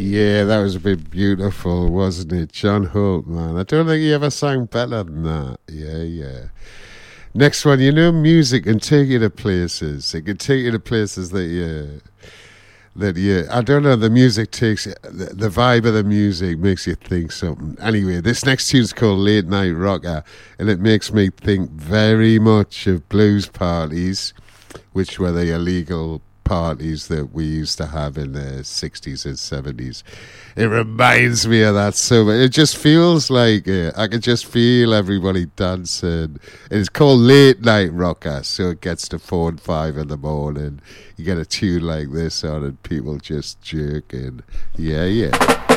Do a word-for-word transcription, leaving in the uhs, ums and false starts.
Yeah, that was a bit beautiful, wasn't it? John Holt, man. I don't think he ever sang better than that. Yeah, yeah. Next one, you know, music can take you to places. It can take you to places that you, that you, I don't know, the music takes, the, the vibe of the music makes you think something. Anyway, this next tune's called Late Night Rocker, and it makes me think very much of blues parties, which were the illegal parties that we used to have in the sixties and seventies. It reminds me of that so much. It just feels like uh, I can just feel everybody dancing. It's called Late Night Rocker, so it gets to four and five in the morning. You get a tune like this on and people just jerking. Yeah, yeah.